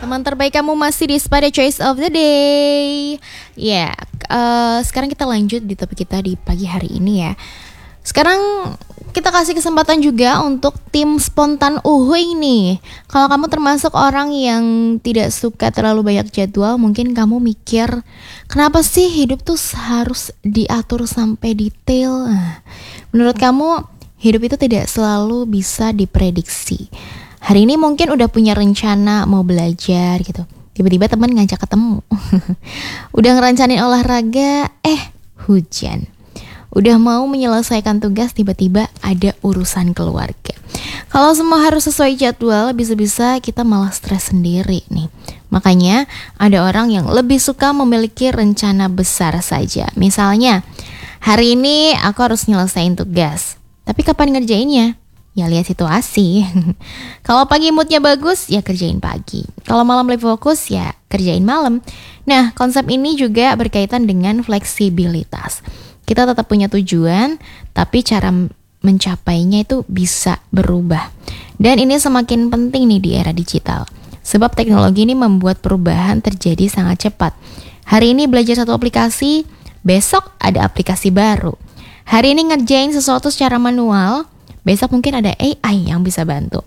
Teman terbaik kamu masih di Spada Choice of the Day. Sekarang kita lanjut di topik kita di pagi hari ini ya. Sekarang kita kasih kesempatan juga untuk tim spontan uhuy nih. Kalau kamu termasuk orang yang tidak suka terlalu banyak jadwal, mungkin kamu mikir, kenapa sih hidup tuh harus diatur sampai detail? Menurut kamu, hidup itu tidak selalu bisa diprediksi. Hari ini mungkin udah punya rencana mau belajar gitu, tiba-tiba teman ngajak ketemu. Udah ngerencanain olahraga, hujan. Udah mau menyelesaikan tugas, tiba-tiba ada urusan keluarga. Kalau semua harus sesuai jadwal, bisa-bisa kita malah stres sendiri nih. Makanya ada orang yang lebih suka memiliki rencana besar saja. Misalnya, hari ini aku harus nyelesain tugas, tapi kapan ngerjainnya? Ya lihat situasi. Kalau pagi moodnya bagus, ya kerjain pagi. Kalau malam lebih fokus, ya kerjain malam. Nah, konsep ini juga berkaitan dengan fleksibilitas. Kita tetap punya tujuan, tapi cara mencapainya itu bisa berubah. Dan ini semakin penting nih di era digital. Sebab teknologi ini membuat perubahan terjadi sangat cepat. Hari ini belajar satu aplikasi, besok ada aplikasi baru. Hari ini ngerjain sesuatu secara manual, besok mungkin ada AI yang bisa bantu.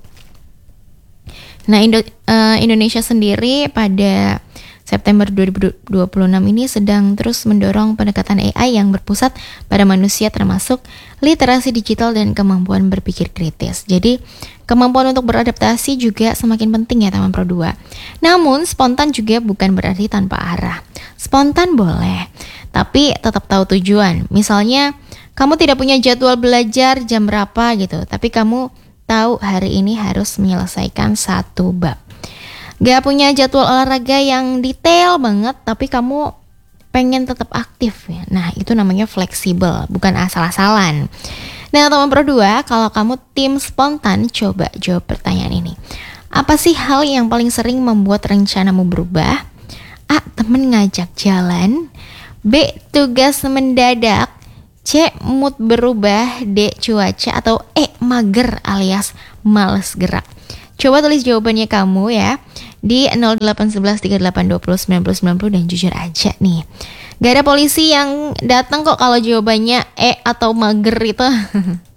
Nah, Indonesia sendiri pada September 2026 ini sedang terus mendorong pendekatan AI yang berpusat pada manusia, termasuk literasi digital dan kemampuan berpikir kritis. Jadi, kemampuan untuk beradaptasi juga semakin penting ya teman Pro 2. Namun, spontan juga bukan berarti tanpa arah. Spontan boleh, tapi tetap tahu tujuan. Misalnya, kamu tidak punya jadwal belajar jam berapa gitu, tapi kamu tahu hari ini harus menyelesaikan satu bab. Gak punya jadwal olahraga yang detail banget, tapi kamu pengen tetap aktif ya. Nah, itu namanya fleksibel, bukan asal-asalan. Nah, teman Pro 2, kalau kamu tim spontan, coba jawab pertanyaan ini. Apa sih hal yang paling sering membuat rencanamu berubah? A. Temen ngajak jalan. B. Tugas mendadak. C. Mood berubah. D. Cuaca. Atau E. Mager alias males gerak. Coba tulis jawabannya kamu ya di 0811 3820 9090 dan jujur aja nih. Gak ada polisi yang datang kok kalau jawabannya E atau mager itu.